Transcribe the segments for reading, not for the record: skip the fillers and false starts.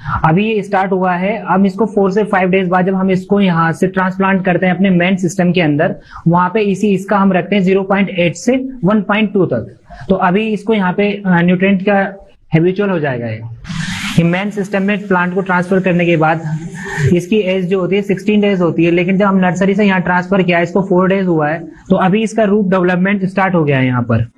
अभी ये स्टार्ट हुआ है। अब इसको 4 से 5 डेज बाद जब हम इसको यहाँ से ट्रांसप्लांट करते हैं अपने मेन सिस्टम के अंदर, वहां पे इसी इसका हम रखते हैं 0.8 से 1.2 तक। तो अभी इसको यहाँ पे न्यूट्रिएंट का हैबिचुअल हो जाएगा। ये मेन सिस्टम में प्लांट को ट्रांसफर करने के बाद इसकी एज जो होती है 16 डेज होती है, लेकिन जब हम नर्सरी से यहाँ ट्रांसफर किया इसको 4 डेज हुआ है, तो अभी इसका रूट डेवलपमेंट स्टार्ट हो गया है यहाँ पर।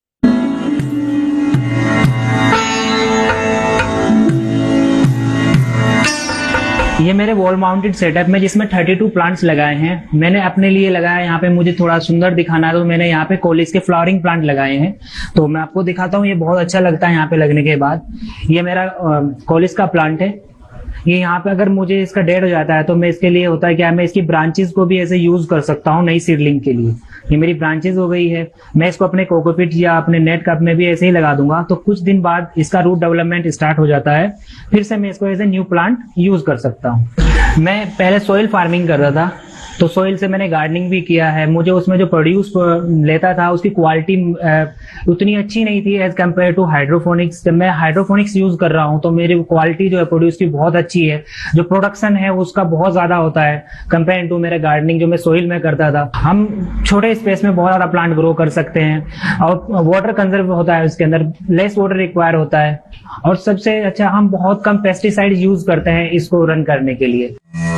ये मेरे वॉल माउंटेड सेटअप में जिसमें 32 प्लांट्स लगाए हैं। मैंने अपने लिए लगाया, यहाँ पे मुझे थोड़ा सुंदर दिखाना है तो मैंने यहाँ पे कोलिस के फ्लावरिंग प्लांट लगाए हैं। तो मैं आपको दिखाता हूँ, ये बहुत अच्छा लगता है यहाँ पे लगने के बाद। ये मेरा कोलिस का प्लांट है। ये यहाँ पे अगर मुझे इसका डेड हो जाता है तो मैं इसके लिए होता है क्या, मैं इसकी ब्रांचेस को भी ऐसे यूज कर सकता हूँ नई सीडलिंग के लिए। ये मेरी ब्रांचेस हो गई है, मैं इसको अपने कोकोपीट या अपने नेट कप में भी ऐसे ही लगा दूंगा। तो कुछ दिन बाद इसका रूट डेवलपमेंट स्टार्ट हो जाता है, फिर से मैं इसको as a new plant use कर सकता हूँ। मैं पहले सॉइल फार्मिंग कर रहा था, तो सॉइल से मैंने गार्डनिंग भी किया है। मुझे उसमें जो प्रोड्यूस लेता था उसकी क्वालिटी उतनी अच्छी नहीं थी एज कम्पेयर टू हाइड्रोफोनिक्स। जब मैं हाइड्रोफोनिक्स यूज कर रहा हूँ तो मेरी क्वालिटी जो है प्रोड्यूस की बहुत अच्छी है, जो प्रोडक्शन है उसका बहुत ज्यादा होता है कंपेयर टू मेरे गार्डनिंग जो मैं सॉइल में करता था। हम छोटे स्पेस में बहुत ज्यादा प्लांट ग्रो कर सकते हैं और वाटर कंजर्व होता है, उसके अंदर लेस वाटर रिक्वायर होता है, और सबसे अच्छा हम बहुत कम पेस्टिसाइड यूज करते हैं इसको रन करने के लिए।